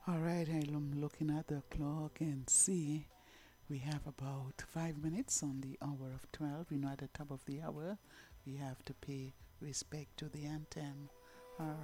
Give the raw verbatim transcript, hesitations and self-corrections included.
All right, I'm looking at the clock and see we have about five minutes on the hour of twelve. You know, at the top of the hour, we have to pay respect to the anthem. All